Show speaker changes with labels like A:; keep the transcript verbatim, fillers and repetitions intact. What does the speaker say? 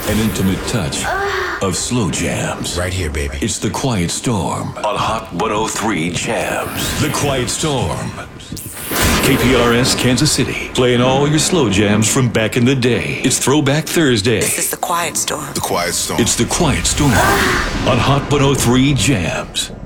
A: An intimate touch of slow jams.
B: Right here, baby.
A: It's The Quiet Storm on Hot one oh three Jams. The Quiet Storm. K P R S Kansas City, playing all your slow jams from back in the day. It's Throwback Thursday.
C: This is The Quiet Storm.
B: The Quiet Storm.
A: It's The Quiet Storm on Hot one oh three Jams.